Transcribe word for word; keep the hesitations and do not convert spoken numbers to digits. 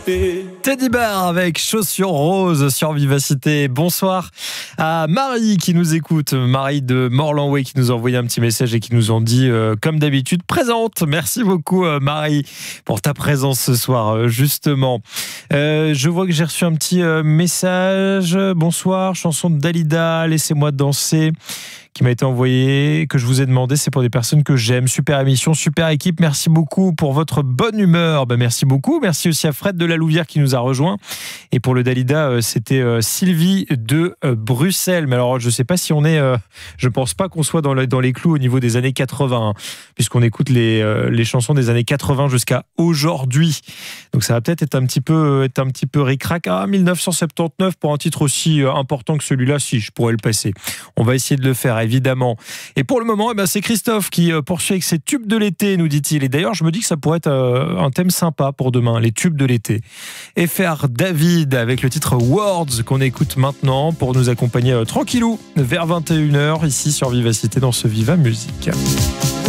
Teddy Bear avec Chaussures Roses sur Vivacité. Bonsoir à Marie qui nous écoute, Marie de Morlanway qui nous a envoyé un petit message et qui nous ont dit euh, comme d'habitude présente. Merci beaucoup euh, Marie pour ta présence ce soir euh, justement. Euh, je vois que j'ai reçu un petit euh, message. Bonsoir, chanson de Dalida, laissez-moi danser, qui m'a été envoyé, que je vous ai demandé, c'est pour des personnes que j'aime. Super émission, super équipe, merci beaucoup pour votre bonne humeur. Ben, merci beaucoup, merci aussi à Fred de la Louvière qui nous a rejoint. Et pour le Dalida, c'était Sylvie de Bruxelles. Mais alors, je ne sais pas si on est, je ne pense pas qu'on soit dans, le, dans les clous au niveau des années quatre-vingts, hein, puisqu'on écoute les, les chansons des années quatre-vingts jusqu'à aujourd'hui. Donc ça va peut-être être un petit peu, être un petit peu ric-rac. Ah, dix-neuf cent soixante-dix-neuf pour un titre aussi important que celui-là, si je pourrais le passer. On va essayer de le faire, évidemment. Et pour le moment, eh ben, c'est Christophe qui poursuit avec ses tubes de l'été, nous dit-il. Et d'ailleurs, je me dis que ça pourrait être un thème sympa pour demain, les tubes de l'été. Et faire David avec le titre Words qu'on écoute maintenant pour nous accompagner euh, tranquillou vers vingt et une heures ici sur Vivacité dans ce Viva Musique.